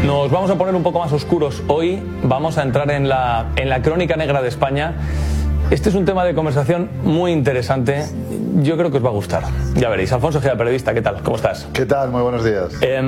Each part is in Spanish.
Nos vamos a poner un poco más oscuros hoy, vamos a entrar en la crónica negra de España. Este es un tema de conversación muy interesante, yo creo que os va a gustar. Ya veréis. Alfonso Ojeda, periodista, ¿qué tal? ¿Cómo estás? ¿Qué tal? Muy buenos días.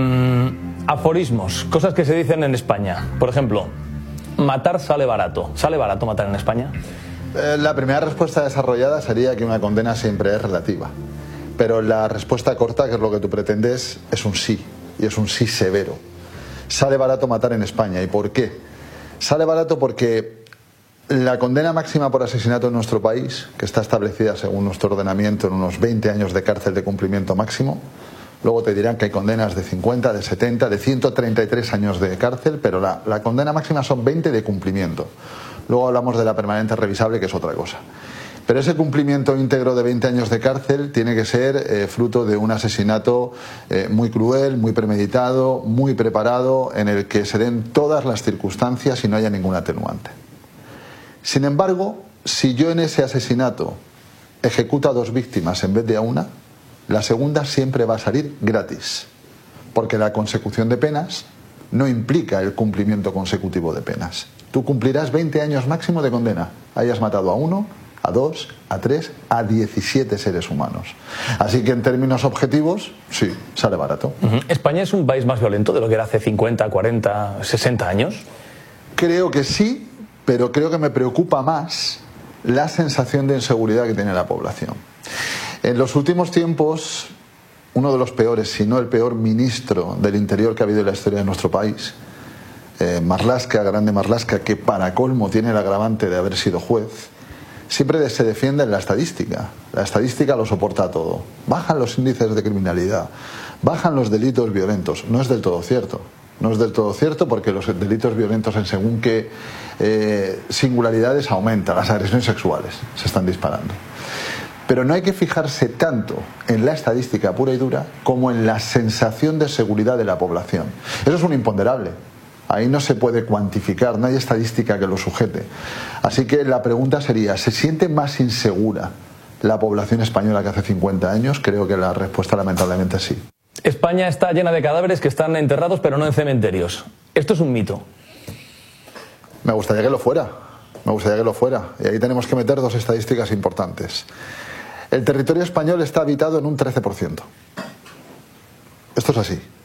Aforismos, cosas que se dicen en España. Por ejemplo, matar sale barato. ¿Sale barato matar en España? La primera respuesta desarrollada sería que una condena siempre es relativa. Pero la respuesta corta, que es lo que tú pretendes, es un sí. Y es un sí severo. Sale barato matar en España. ¿Y por qué? Sale barato porque la condena máxima por asesinato en nuestro país, que está establecida según nuestro ordenamiento en unos 20 años de cárcel de cumplimiento máximo, luego te dirán que hay condenas de 50, de 70, de 133 años de cárcel, pero la condena máxima son 20 de cumplimiento. Luego hablamos de la permanente revisable, que es otra cosa. Pero ese cumplimiento íntegro de 20 años de cárcel tiene que ser fruto de un asesinato muy cruel, muy premeditado, muy preparado, en el que se den todas las circunstancias y no haya ningún atenuante. Sin embargo, si yo en ese asesinato ejecuto a 2 víctimas en vez de a una, la segunda siempre va a salir gratis, porque la consecución de penas no implica el cumplimiento consecutivo de penas. Tú cumplirás 20 años máximo de condena, hayas matado a 1, a 2, a 3, a 17 seres humanos. Así que en términos objetivos, sí, sale barato. ¿España es un país más violento de lo que era hace 50, 40, 60 años? Creo que sí, pero creo que me preocupa más la sensación de inseguridad que tiene la población. En los últimos tiempos, uno de los peores, si no el peor ministro del Interior que ha habido en la historia de nuestro país, Marlaska, Grande Marlaska, que para colmo tiene el agravante de haber sido juez, siempre se defiende en la estadística. La estadística lo soporta todo. Bajan los índices de criminalidad, bajan los delitos violentos. No es del todo cierto. No es del todo cierto porque los delitos violentos en según qué singularidades aumentan. Las agresiones sexuales se están disparando. Pero no hay que fijarse tanto en la estadística pura y dura como en la sensación de seguridad de la población. Eso es un imponderable. Ahí no se puede cuantificar, no hay estadística que lo sujete. Así que la pregunta sería, ¿se siente más insegura la población española que hace 50 años? Creo que la respuesta lamentablemente es sí. España está llena de cadáveres que están enterrados pero no en cementerios. ¿Esto es un mito? Me gustaría que lo fuera. Me gustaría que lo fuera. Y ahí tenemos que meter 2 estadísticas importantes. El territorio español está habitado en un 13%. Esto es así.